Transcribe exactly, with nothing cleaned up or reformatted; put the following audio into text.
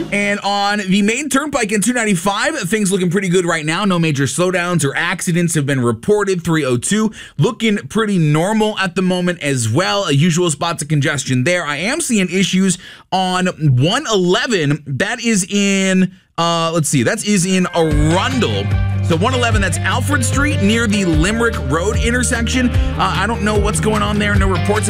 And on the main turnpike in two ninety-five, things looking pretty good right now. No major slowdowns or accidents have been reported. three oh two looking pretty normal at the moment as well. A usual spots of congestion there. I am seeing issues on one eleven. That is in, uh, let's see, that is in Arundel. So one eleven, that's Alfred Street near the Limerick Road intersection. Uh, I don't know what's going on there. No reports